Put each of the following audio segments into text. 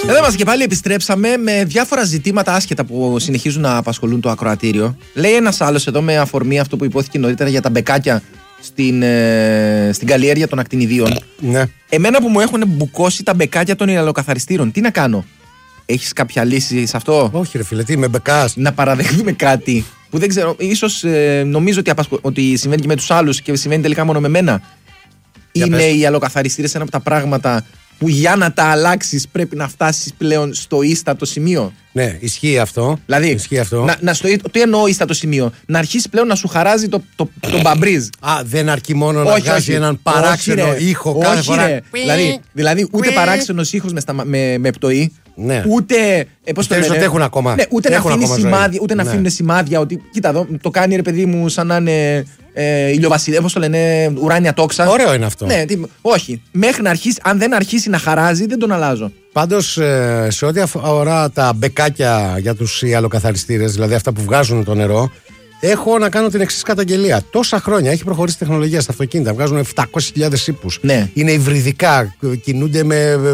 Εδώ μας και πάλι επιστρέψαμε με διάφορα ζητήματα άσχετα που συνεχίζουν να απασχολούν το ακροατήριο. Λέει ένας άλλος εδώ με αφορμή αυτό που υπόθηκε νωρίτερα για τα μπεκάκια στην καλλιέργεια των ακτινιδίων. Ναι. Εμένα που μου έχουν μπουκώσει τα μπεκάκια των υαλοκαθαριστήρων, τι να κάνω? Έχεις κάποια λύση σε αυτό? Όχι, ρε φίλε, τι με μπεκάς. Να παραδεχτούμε κάτι που δεν ξέρω, ίσως νομίζω ότι συμβαίνει και με τους άλλους και συμβαίνει τελικά μόνο με μένα. Είναι οι υαλοκαθαριστήρες ένα από τα πράγματα που για να τα αλλάξεις πρέπει να φτάσεις πλέον στο ίστατο σημείο. Ναι, ισχύει αυτό. Δηλαδή, ισχύει αυτό. Τι εννοώ ίστατο σημείο? Να αρχίσει πλέον να σου χαράζει το μπαμπρίζ. Δεν αρκεί μόνο να βγάζει έναν παράξενο ήχο κάθε φορά. Δηλαδή, ούτε παράξενος ήχος με πτωή. Ναι. Ούτε. Πιστεύεις ότι έχουν ακόμα. Ναι, ούτε να αφήνει σημάδια, ούτε να αφήνουν σημάδια ότι. Κοίτα εδώ, το κάνει ρε παιδί μου σαν να είναι ηλιοβασιλεία, πώς το λένε, ουράνια τόξα. Ωραίο είναι αυτό. Ναι, όχι. Μέχρι να αρχίσει, αν δεν αρχίσει να χαράζει, δεν τον αλλάζω. Πάντως, σε ό,τι αφορά τα μπεκάκια για τους υαλοκαθαριστήρες, δηλαδή αυτά που βγάζουν το νερό, έχω να κάνω την εξής καταγγελία. Τόσα χρόνια έχει προχωρήσει η τεχνολογία στα αυτοκίνητα, βγάζουν 700.000 ύπους. Ναι. Είναι υβριδικά, κινούνται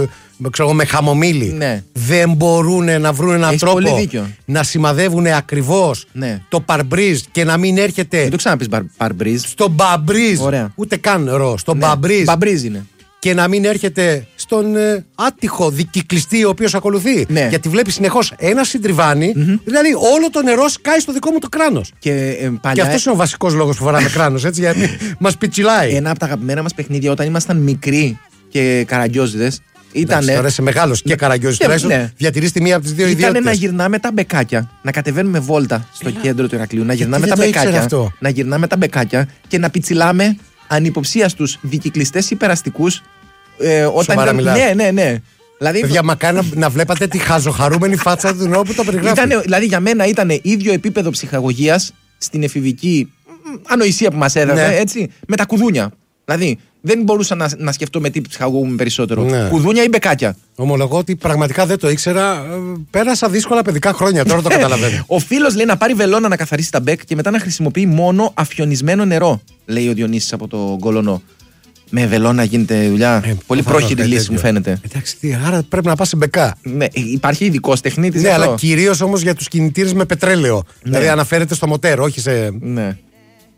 με χαμομήλι. Ναι. Δεν μπορούν να βρουν έναν τρόπο να σημαδεύουν ακριβώς το παρμπρίζ και να μην έρχεται. Δεν το ξαναπείς παρμπρίζ. Στο μπαμπρίζ. Ούτε καν ρο. Στο μπαμπρίζ. Μπαμπρίζ είναι. Και να μην έρχεται στον άτυχο δικυκλιστή ο οποίος ακολουθεί. Ναι. Γιατί βλέπει συνεχώς ένα συντριβάνι, δηλαδή όλο το νερό σκάει στο δικό μου το κράνος. Και αυτός είναι ο βασικός λόγος που φοράμε κράνος, έτσι, γιατί μας πιτσιλάει. Ένα από τα αγαπημένα μας παιχνίδια όταν ήμασταν μικροί και καραγκιόζιδες. Ήτανε. Τώρα είσαι μεγάλος και καραγκιόζης, τουλάχιστον διατηρείς τη μία από τις δύο ιδιότητες. Ήτανε να γυρνάμε τα μπεκάκια, να κατεβαίνουμε βόλτα στο κέντρο του Ηρακλείου, να γυρνάμε τα μπεκάκια. Να γυρνάμε τα μπεκάκια και να πιτσιλάμε ανυποψίαστους δικυκλιστές υπεραστικούς. Σοβαρά μιλάς? Ναι. Δηλαδή, παιδιά, μακάρι να βλέπατε τη χαζοχαρούμενη φάτσα του νέου που το περιγράφει. Δηλαδή για μένα ήταν ίδιο επίπεδο ψυχαγωγίας στην εφηβική ανοησία που μας έδωσε, έτσι, με τα κουδούνια. Δηλαδή δεν μπορούσα να σκεφτώ με τι ψυχαγωγούμε περισσότερο. Ναι. Κουδούνια ή μπεκάκια. Ομολογώ ότι πραγματικά δεν το ήξερα. Πέρασα δύσκολα παιδικά χρόνια, τώρα το καταλαβαίνω. Ο φίλος λέει να πάρει βελόνα να καθαρίσει τα μπεκ και μετά να χρησιμοποιεί μόνο αφιονισμένο νερό, λέει ο Διονύσης από το Γκολονό. Με βελόνα γίνεται δουλειά. Πολύ πρόχειρη λύση μου φαίνεται. Εντάξει, άρα πρέπει να πας σε μπεκά. Ναι, υπάρχει ειδικός τεχνίτης. Ναι, αλλά κυρίως όμως για τους κινητήρες με πετρέλαιο. Ναι. Δηλαδή αναφέρεται στο μοτέρ, όχι σε. Ναι.